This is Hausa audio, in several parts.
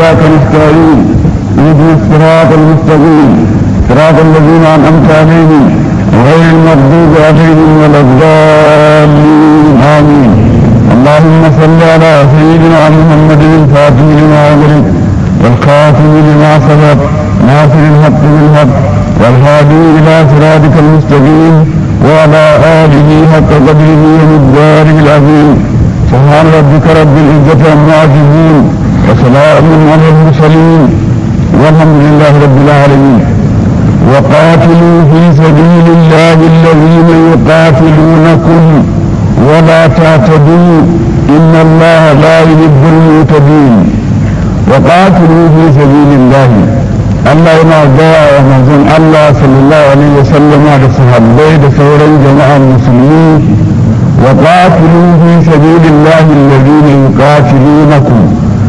وإياك نستعين اهدنا الصراط المستقيم صراط الذين أنعمت عليهم غير المغضوب عليهم ولا الضالين آمين. اللهم صل على سيدنا محمد الفاتح لما أغلق والخاتم لما سبق ناصر الحق بالحق والهادي إلى صراطك المستقيم وعلى آله حق قدره ومقداره العظيم. سبحان ربك رب العزة عما يصفون وسلام على المرسلين والحمد لله رب العالمين. وقاتلوا في سبيل الله الذين يقاتلونكم ولا تعتدوا إن الله لا يحب المعتدين. وقاتلوا في سبيل الله الله يما دعا ومنزل الله صلى الله عليه وسلم على الصحابة دسورا جماعة المسلمين. وقاتلوا في سبيل الله الذين يقاتلونكم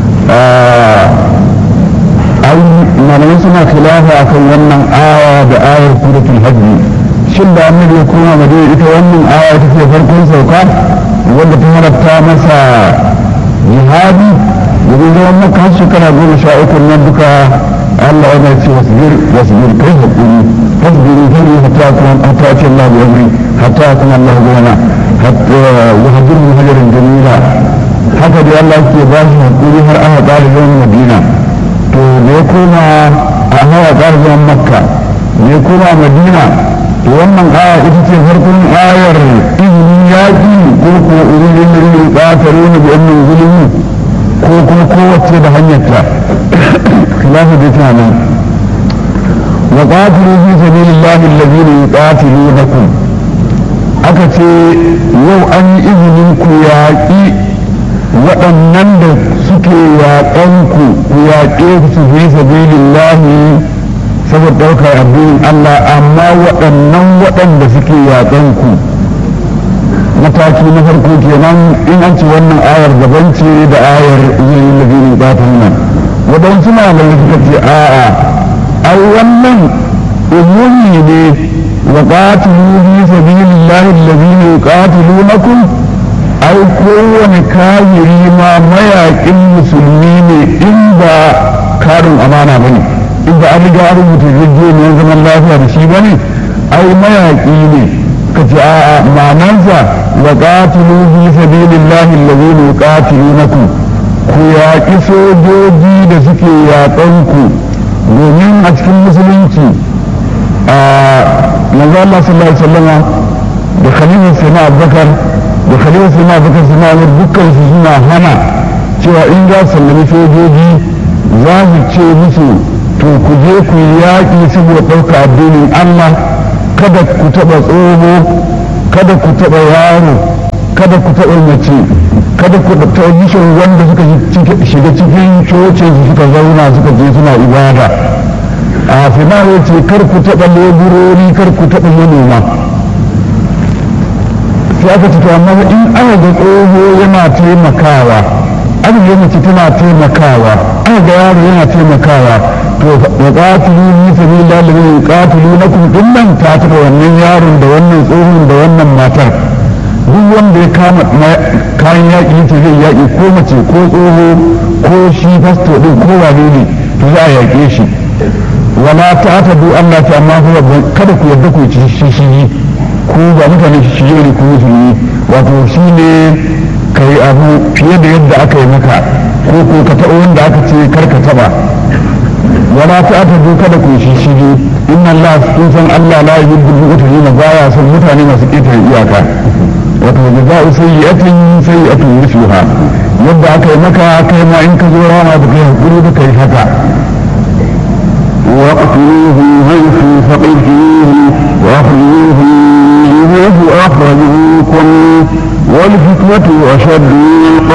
أي من يسمى خلافة أكون آية سورة الحج شد النبي يكون مدينة يتولى آية في فرق سوكا wadda ta marabta masa jihadi domin zaman maka har shekara 13 nan duka Allah yana ce wasbir kai hakuri fasbiru kai hatta kuma hatta ce Allah bi amri hatta kuma Allah gona hatta wahdur muhajirin jamila haka dai Allah ke ba shi hakuri har aka ƙara zaman Madina to da ya koma a hawa ƙara zaman Makka da ya koma Madina to wannan aya ita ce farkon ayar izinin yaƙi ko kuma izinin da ƙataro na bi annin zulumi ko kuma kowace da hanyarta khilafa da ta nan wa qatilu fi sabilillahi alladhina yuqatilunakum aka ce yau an yi izinin ku yaƙi waɗannan da suke yaƙan ku yaƙe su fi sabilillahi saboda ɗaukar addinin Allah amma waɗanda suke yaƙan ku mataki na farko kenan in an ce wannan ayar daban ce da ayar yin labinin batun nan waɗansu malamai suka ce a'a ai wannan umumi ne wa qatilu fi sabilillahi alladhina yuqatilunakum ai kowane kafiri ma mayaƙin musulmi ne in ba karin amana bane in ba an riga an rubuta yarjejeniyar zaman lafiya da shi bane ai mayaƙi ne kace a'a ma'anansa wa qatilu fi sabilillahi alladhina yuqatilunakum ku yaƙi sojoji da suke yaƙan ku domin a cikin musulunci manzo Allah sallallahu alaihi wasallam da khalifa sayyidina Abubakar da khalifa sayyidina Abubakar sayyidina Umar dukkan su suna hana cewa in za su sallami sojoji za su ce musu to ku je ku yaƙi saboda ɗauka addinin Allah kada ku taɓa tsoho kada ku taɓa yaro kada ku taɓa mace kada ku taɓa gishin wanda suka shiga cikin cocin su suka zauna suka je suna ibada a finale ce kar ku taɓa leburori kar ku taɓa manoma sai aka ce amma in aka ga tsoho yana taimakawa aka ga mace tana taimakawa aka ga yaro yana taimakawa to wa qatilu fi sabilillahi alladhina yuqatilunakum dinnan ta taba wannan yaron da wannan tsohon da wannan matar duk wanda ya kama kayan yaƙi ta zai yaƙi ko mace ko tsoho ko shi fasto din ko wane ne to za a yaƙe shi wala ta'tadu Allah ta amma kada ku yarda ku ci shi ku ba mutane shi ne ku musulmi wato shi ne kai abu fiye da yadda aka yi maka ko ka taɓa wanda aka ce kar ka taɓa wala ta'tadu kada ku shi inna Allah kun san Allah la yuhibbu al-mu'tadin baya son mutane masu ƙetare iyaka wato jaza'u sayyi'atun mithluha yadda aka yi maka kai ma in ka zo rana da kai hakuri da kai haka waqtuluhum haythu faqidtuhum wa akhrijuhum min haythu akhrajukum wal fitnatu ashaddu